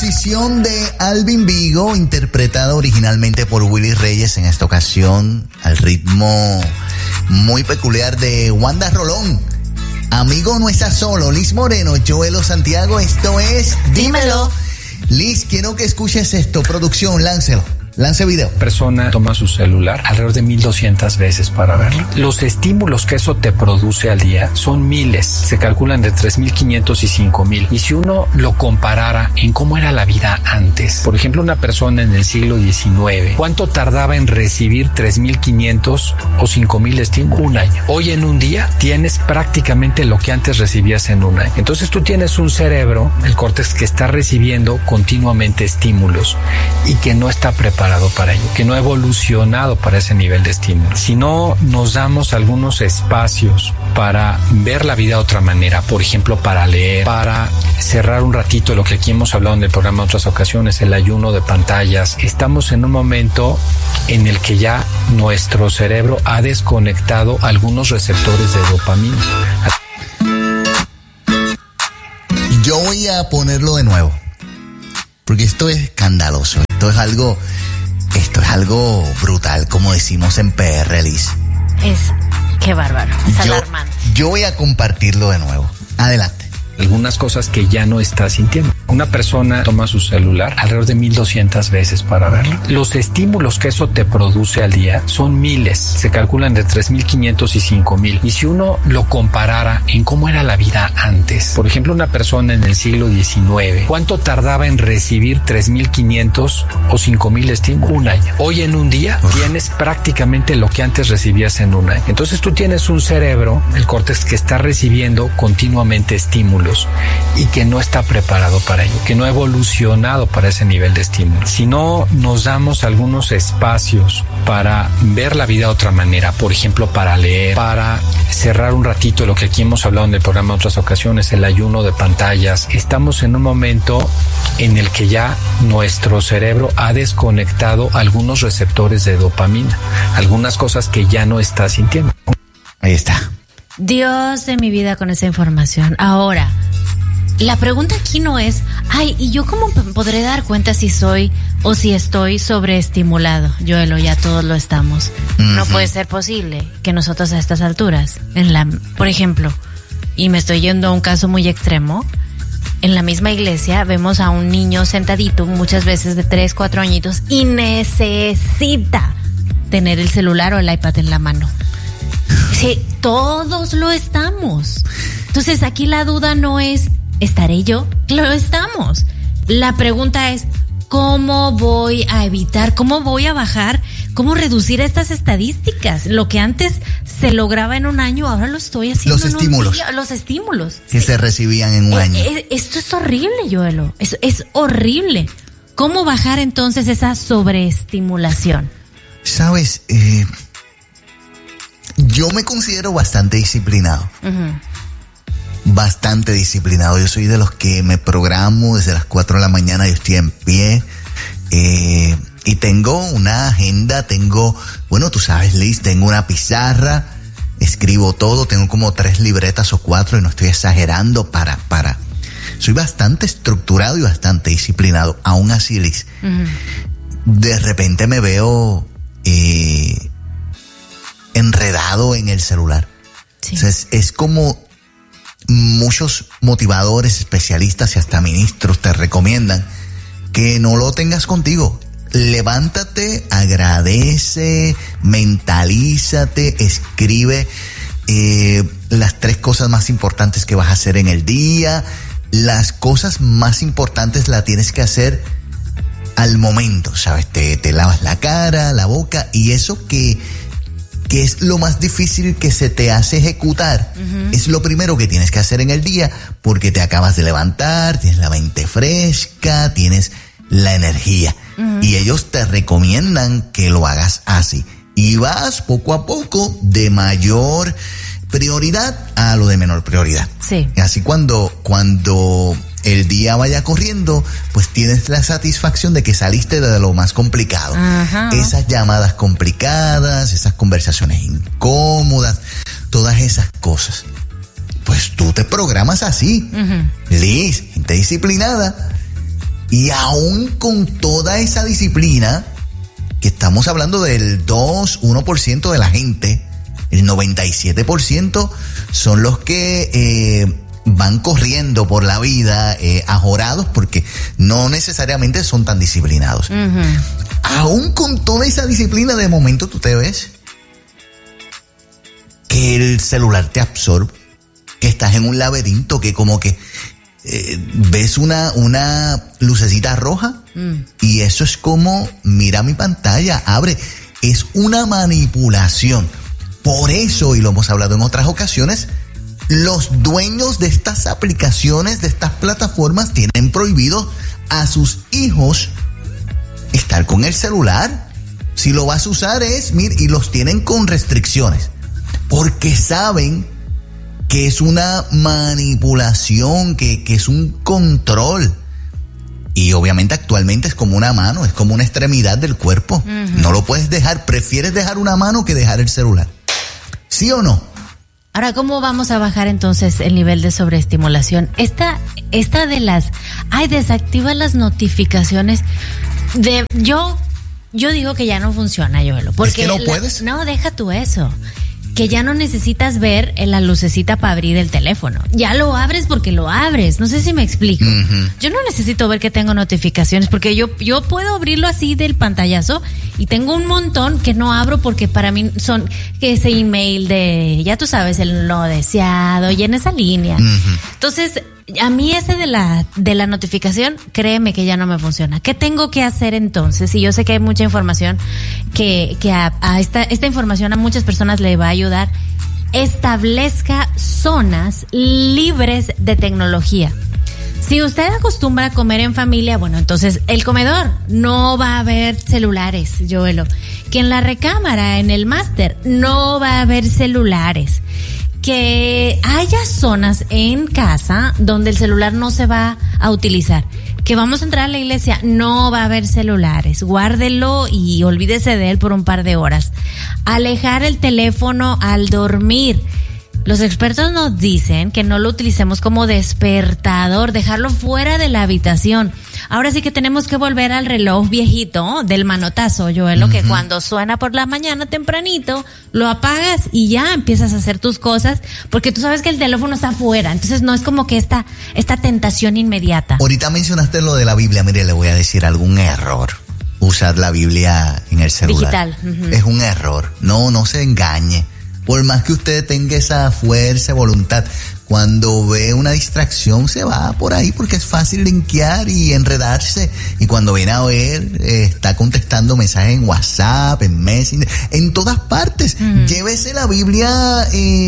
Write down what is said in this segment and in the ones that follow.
composición de Alvin Vigo, interpretada originalmente por Willy Reyes, en esta ocasión al ritmo muy peculiar de Wanda Rolón. Amigo no está solo, Liz Moreno, Joelo Santiago, esto es Dímelo. Liz, quiero que escuches esto, producción, láncelo. Lance video. La persona toma su celular alrededor de 1200 veces para verlo. Los estímulos que eso te produce al día son miles. Se calculan de 3500 y 5000. Y si uno lo comparara en cómo era la vida antes, por ejemplo, una persona en el siglo XIX, ¿cuánto tardaba en recibir 3500 o 5000 estímulos? Un año. Hoy en un día tienes prácticamente lo que antes recibías en un año. Entonces tú tienes un cerebro, el córtex, que está recibiendo continuamente estímulos y que no está preparado para ello, que no ha evolucionado para ese nivel de estímulo. Si no nos damos algunos espacios para ver la vida de otra manera, por ejemplo, para leer, para cerrar un ratito lo que aquí hemos hablado en el programa en otras ocasiones, el ayuno de pantallas, estamos en un momento en el que ya nuestro cerebro ha desconectado algunos receptores de dopamina. Yo voy a ponerlo de nuevo, porque esto es escandaloso, esto es algo brutal, como decimos en PR, Liz. Qué bárbaro, es alarmante. Yo voy a compartirlo de nuevo. Adelante. Algunas cosas que ya no está sintiendo. Una persona toma su celular alrededor de 1200 veces para verlo. Los estímulos que eso te produce al día son miles. Se calculan de 3500 y 5000. Y si uno lo comparara en cómo era la vida antes, por ejemplo, una persona en el siglo XIX, ¿cuánto tardaba en recibir 3500 o 5000 estímulos? Un año. Hoy en un día tienes prácticamente lo que antes recibías en un año. Entonces tú tienes un cerebro, el córtex, que está recibiendo continuamente estímulos y que no está preparado para ello, que no ha evolucionado para ese nivel de estímulo. Si no nos damos algunos espacios para ver la vida de otra manera, por ejemplo, para leer, para cerrar un ratito lo que aquí hemos hablado en el programa en otras ocasiones, el ayuno de pantallas, estamos en un momento en el que ya nuestro cerebro ha desconectado algunos receptores de dopamina, algunas cosas que ya no está sintiendo. Ahí está. Dios de mi vida con esa información. Ahora, la pregunta aquí no es, ¿y yo cómo podré dar cuenta si soy o si estoy sobreestimulado? Joelo, ya todos lo estamos. No puede ser posible que nosotros a estas alturas, por ejemplo, y me estoy yendo a un caso muy extremo, en la misma iglesia vemos a un niño sentadito, muchas veces de 3, 4 añitos, y necesita tener el celular o el iPad en la mano. Sí, todos lo estamos. Entonces aquí la duda no es, ¿estaré yo? Lo estamos. La pregunta es, ¿cómo voy a evitar, cómo voy a bajar, cómo reducir estas estadísticas? Lo que antes se lograba en un año, ahora lo estoy haciendo los estímulos. Los estímulos. Que se recibían en un año. Esto es horrible, Joelo. Es horrible. ¿Cómo bajar entonces esa sobreestimulación? Sabes, yo me considero bastante disciplinado. Bastante disciplinado. Yo soy de los que me programo desde las 4 de la mañana, yo estoy en pie. Y tengo una agenda, bueno, tú sabes, Liz, tengo una pizarra, escribo todo, tengo como 3 libretas o 4 y no estoy exagerando soy bastante estructurado y bastante disciplinado. Aún así, Liz, de repente me veo enredado en el celular. Sí. O sea, es como muchos motivadores, especialistas y hasta ministros te recomiendan que no lo tengas contigo. Levántate, agradece, mentalízate, escribe las 3 cosas más importantes que vas a hacer en el día. Las cosas más importantes las tienes que hacer al momento, ¿sabes? Te lavas la cara, la boca, y eso que es lo más difícil que se te hace ejecutar, es lo primero que tienes que hacer en el día, porque te acabas de levantar, tienes la mente fresca, tienes la energía, y ellos te recomiendan que lo hagas así, y vas poco a poco de mayor prioridad a lo de menor prioridad. Sí. Así cuando el día vaya corriendo, pues tienes la satisfacción de que saliste de lo más complicado. Ajá. Esas llamadas complicadas, esas conversaciones incómodas, todas esas cosas. Pues tú te programas así. Liz, gente disciplinada, Y aún con toda esa disciplina, que estamos hablando del 1% de la gente, el 97% son los que van corriendo por la vida ajorados porque no necesariamente son tan disciplinados. Uh-huh. Aún con toda esa disciplina, de momento tú te ves que el celular te absorbe, que estás en un laberinto, que como que ves una lucecita roja y eso es como, mira mi pantalla, abre. Es una manipulación. Por eso, y lo hemos hablado en otras ocasiones, los dueños de estas aplicaciones, de estas plataformas, tienen prohibido a sus hijos estar con el celular. Si lo vas a usar y los tienen con restricciones, porque saben que es una manipulación, que es un control. Y obviamente actualmente es como una mano, es como una extremidad del cuerpo. Uh-huh. No lo puedes dejar, prefieres dejar una mano que dejar el celular. ¿Sí o no? Ahora, ¿cómo vamos a bajar entonces el nivel de sobreestimulación? Esta de las... desactiva las notificaciones. Yo digo que ya no funciona, Joelo. Porque ¿es que no puedes? No, deja tú eso. Que ya no necesitas ver la lucecita para abrir el teléfono. Ya lo abres porque lo abres. No sé si me explico. Uh-huh. Yo no necesito ver que tengo notificaciones porque yo puedo abrirlo así del pantallazo y tengo un montón que no abro porque para mí son que ese email de, ya tú sabes, el no deseado y en esa línea. Uh-huh. Entonces, a mí ese de la notificación, créeme que ya no me funciona. ¿Qué tengo que hacer entonces? Y yo sé que hay mucha información que a esta información a muchas personas le va a ayudar. Establezca zonas libres de tecnología. Si usted acostumbra a comer en familia, bueno, entonces el comedor no va a haber celulares, Joelo. Que en la recámara, en el máster, no va a haber celulares. Que haya zonas en casa donde el celular no se va a utilizar. Que vamos a entrar a la iglesia, no va a haber celulares. Guárdelo y olvídese de él por un par de horas. Alejar el teléfono al dormir. Los expertos nos dicen que no lo utilicemos como despertador, dejarlo fuera de la habitación. Ahora sí que tenemos que volver al reloj viejito del manotazo, Joelo, que cuando suena por la mañana tempranito, lo apagas y ya empiezas a hacer tus cosas, porque tú sabes que el teléfono está afuera, entonces no es como que esta tentación inmediata. Ahorita mencionaste lo de la Biblia, mire, le voy a decir algún error. Usar la Biblia en el celular. Digital. Uh-huh. Es un error. No se engañe. Por más que usted tenga esa fuerza, voluntad, cuando ve una distracción se va por ahí porque es fácil linkear y enredarse. Y cuando viene a ver, está contestando mensajes en WhatsApp, en Messenger, en todas partes. Uh-huh. Llévese la Biblia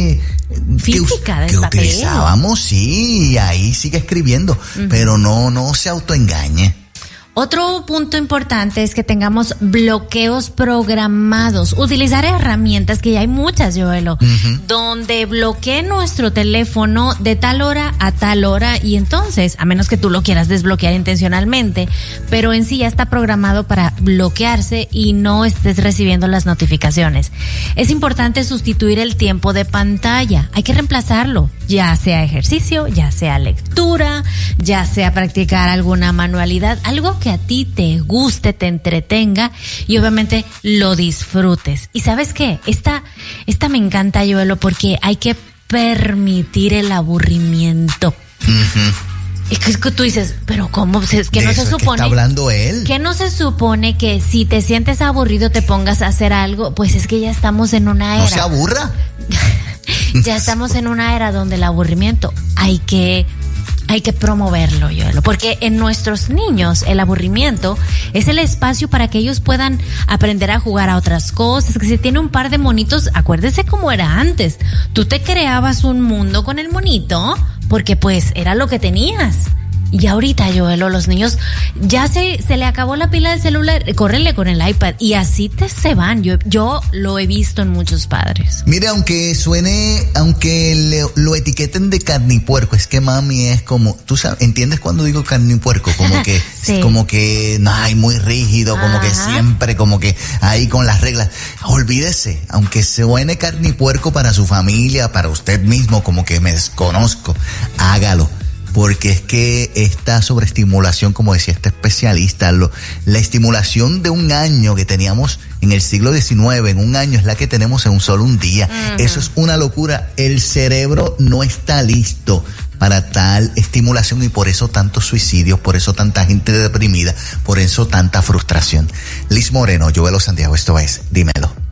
física que utilizábamos, sí, y ahí sigue escribiendo. Uh-huh. Pero no se autoengañe. Otro punto importante es que tengamos bloqueos programados. Utilizar herramientas, que ya hay muchas, Joelo, donde bloquee nuestro teléfono de tal hora a tal hora, y entonces, a menos que tú lo quieras desbloquear intencionalmente, pero en sí ya está programado para bloquearse y no estés recibiendo las notificaciones. Es importante sustituir el tiempo de pantalla. Hay que reemplazarlo, ya sea ejercicio, ya sea lectura, ya sea practicar alguna manualidad, algo que a ti te guste, te entretenga y obviamente lo disfrutes. ¿Y sabes qué? Esta me encanta, Joelo, porque hay que permitir el aburrimiento. Es que tú dices, pero ¿cómo? Es que no se supone. ¿Qué está hablando él? Que no se supone que si te sientes aburrido te pongas a hacer algo. Pues es que ya estamos en una era. No se aburra. Ya estamos en una era donde el aburrimiento hay que promoverlo, Joelo, porque en nuestros niños el aburrimiento es el espacio para que ellos puedan aprender a jugar a otras cosas. Que si tiene un par de monitos, acuérdese cómo era antes. Tú te creabas un mundo con el monito porque pues era lo que tenías. Y ahorita, Joelo, los niños ya se le acabó la pila del celular, córrele con el iPad y así se van. Yo lo he visto en muchos padres. Mire, aunque lo etiqueten de carne y puerco, es que mami es como, tú sabes, ¿entiendes cuando digo carne y puerco? Como que, sí. Como que, muy rígido, como que siempre, como que ahí con las reglas. Olvídese, aunque suene carne y puerco para su familia, para usted mismo, como que me desconozco, hágalo. porque es que esta sobreestimulación, como decía este especialista, la estimulación de un año que teníamos en el siglo XIX, en un año es la que tenemos en un día. Eso es una locura. El cerebro no está listo para tal estimulación y por eso tantos suicidios, por eso tanta gente deprimida, por eso tanta frustración. Liz Moreno, Joelo Santiago, esto es Dímelo.